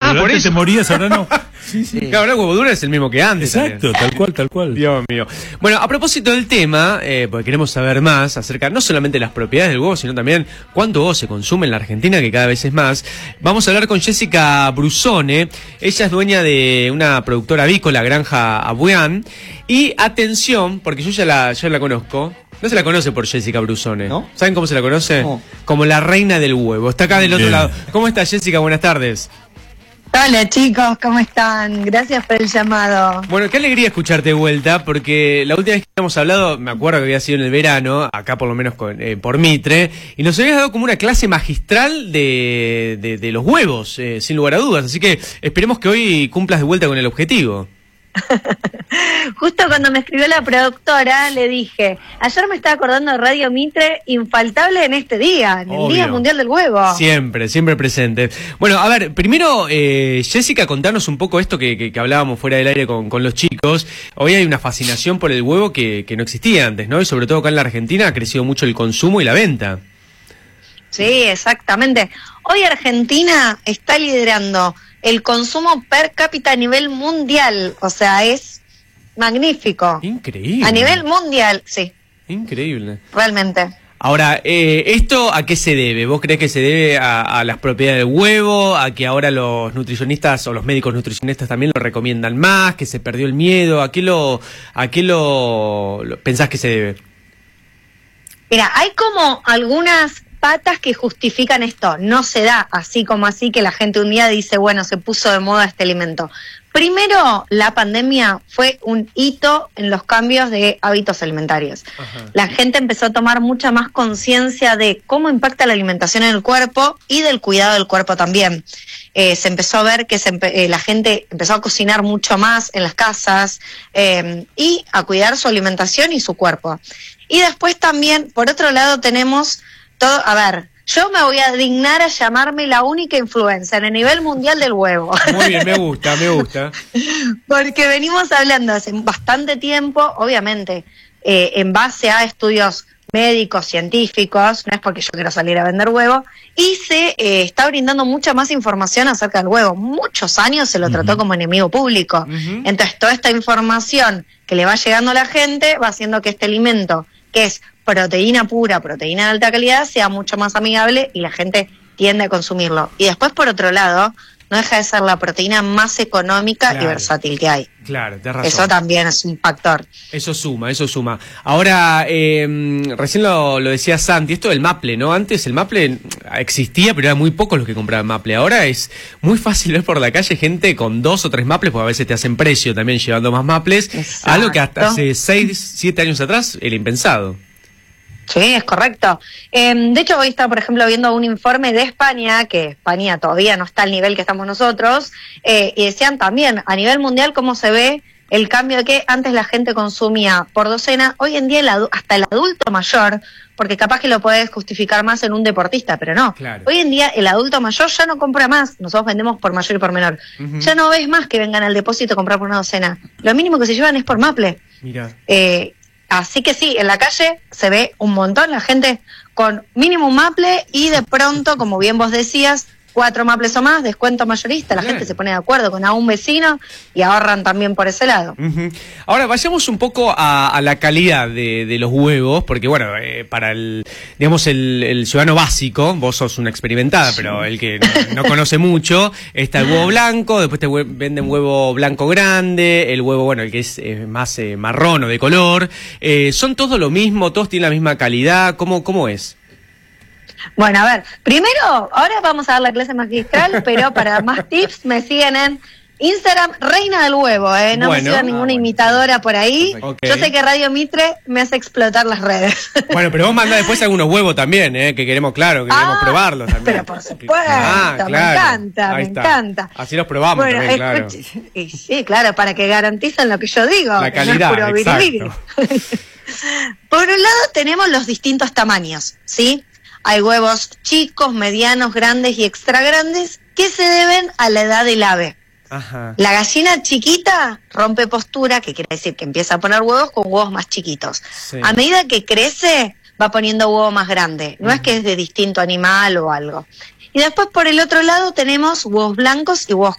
pero por antes eso te morías, ahora no. Sí, sí. Claro, ahora el huevo duro es el mismo que antes. Exacto, tal cual, tal cual. Dios mío. Bueno, a propósito del tema, porque queremos saber más acerca no solamente de las propiedades del huevo, sino también cuánto huevo se consume en la Argentina, que cada vez es más. Vamos a hablar con Jessica Brusone. Ella es dueña de una productora avícola, Granja Abuán. Y atención, porque yo ya la conozco. No se la conoce por Jessica Brusone. ¿No? ¿Saben cómo se la conoce? ¿Cómo? Como la reina del huevo. Está acá del otro Bien. lado. ¿Cómo está, Jessica? Buenas tardes. Hola chicos, ¿cómo están? Gracias por el llamado. Bueno, qué alegría escucharte de vuelta, porque la última vez que habíamos hablado, me acuerdo que había sido en el verano, acá por lo menos por Mitre, y nos habías dado como una clase magistral de los huevos, sin lugar a dudas. Así que esperemos que hoy cumplas de vuelta con el objetivo. Justo cuando me escribió la productora, le dije, ayer me estaba acordando de Radio Mitre, infaltable en este día, en el Obvio. Día Mundial del Huevo. Siempre, siempre presente. Bueno, a ver, primero, Jessica, contanos un poco esto que hablábamos fuera del aire con los chicos. Hoy hay una fascinación por el huevo que no existía antes, ¿no? Y sobre todo acá en la Argentina ha crecido mucho el consumo y la venta. Sí, exactamente. Hoy Argentina está liderando el consumo per cápita a nivel mundial, o sea, es magnífico. Increíble. A nivel mundial, sí, Increíble. realmente. Ahora, ¿esto a qué se debe? ¿Vos creés que se debe a las propiedades del huevo? ¿A que ahora los nutricionistas o los médicos nutricionistas también lo recomiendan más? ¿Que se perdió el miedo? ¿A qué lo pensás que se debe? Mira, hay como algunas patas que justifican esto. No se da así como así que la gente un día dice, bueno, se puso de moda este alimento. Primero, la pandemia fue un hito en los cambios de hábitos alimentarios. Ajá. La gente empezó a tomar mucha más conciencia de cómo impacta la alimentación en el cuerpo y del cuidado del cuerpo también. Se empezó a ver que la gente empezó a cocinar mucho más en las casas y a cuidar su alimentación y su cuerpo. Y después también, por otro lado, tenemos todo, a ver, yo me voy a dignar a llamarme la única influencer a nivel mundial del huevo. Muy bien, me gusta, me gusta. Porque venimos hablando hace bastante tiempo, obviamente, en base a estudios médicos, científicos, no es porque yo quiero salir a vender huevo, y se está brindando mucha más información acerca del huevo. Muchos años se lo trató como enemigo público. Entonces, toda esta información que le va llegando a la gente va haciendo que este alimento, que es proteína pura, proteína de alta calidad, sea mucho más amigable y la gente tiende a consumirlo. Y después, por otro lado, no deja de ser la proteína más económica y versátil que hay. Claro, tenés razón. Eso también es un factor. Eso suma, eso suma. Ahora, recién lo decía Santi, esto del maple, ¿no? Antes el maple existía, pero eran muy pocos los que compraban maple. Ahora es muy fácil ver por la calle gente con 2 o 3 maples, porque a veces te hacen precio también llevando más maples. Exacto. Algo que hasta hace 6, 7 años atrás era impensado. Sí, es correcto. De hecho, hoy estaba, por ejemplo, viendo un informe de España, que España todavía no está al nivel que estamos nosotros, y decían también, a nivel mundial, cómo se ve el cambio de que antes la gente consumía por docena, hoy en día hasta el adulto mayor, porque capaz que lo podés justificar más en un deportista, pero no. Claro. Hoy en día el adulto mayor ya no compra más, nosotros vendemos por mayor y por menor. Ya no ves más que vengan al depósito a comprar por una docena. Lo mínimo que se llevan es por maple. Mira. Así que sí, en la calle se ve un montón, la gente con mínimo un maple y de pronto, como bien vos decías, 4 maples o más, descuento mayorista, la gente se pone de acuerdo con a un vecino y ahorran también por ese lado. Ahora vayamos un poco a la calidad de los huevos, porque bueno, para el ciudadano básico, vos sos una experimentada, pero el que no conoce mucho, está el huevo blanco, después te venden huevo blanco grande, el huevo, bueno, el que es más marrón o de color. ¿Son todos lo mismo? ¿Todos tienen la misma calidad? ¿Cómo es? Bueno, a ver, primero, ahora vamos a dar la clase magistral, pero para más tips me siguen en Instagram, Reina del Huevo, no me sigan ninguna imitadora por ahí. Okay. Yo sé que Radio Mitre me hace explotar las redes. Bueno, pero vos mandá después algunos huevos también, que queremos, claro, que queremos probarlos también. Pero por supuesto, claro. me encanta, Ahí me está. encanta. Así los probamos Bueno, también, claro. y sí, claro, para que garanticen lo que yo digo. La calidad, no es puro biribiri. Por un lado tenemos los distintos tamaños, ¿sí? Hay huevos chicos, medianos, grandes y extra grandes que se deben a la edad del ave. Ajá. La gallina chiquita rompe postura, que quiere decir que empieza a poner huevos con huevos más chiquitos. Sí. A medida que crece, va poniendo huevo más grande. No es que es de distinto animal o algo. Y después por el otro lado tenemos huevos blancos y huevos